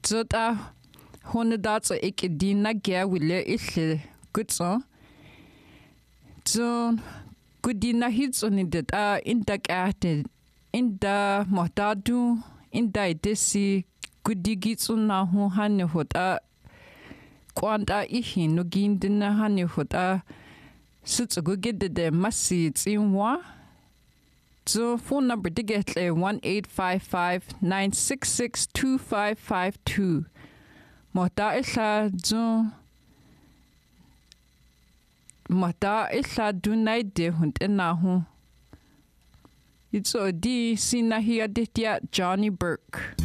Zota honedats ik dina gea wille isle gutso. Zo gudina hits on it indak ate inda mohtadu inda idesi gudigitsu na hu hanne hota kwanta ihi no gindina hanne hota sitsu gugede de masi tsinwa. So phone number to get 1-855-966-2552. Mohta isla dunay de hunt enahu. It's o di sinahia ditia Johnny Burke.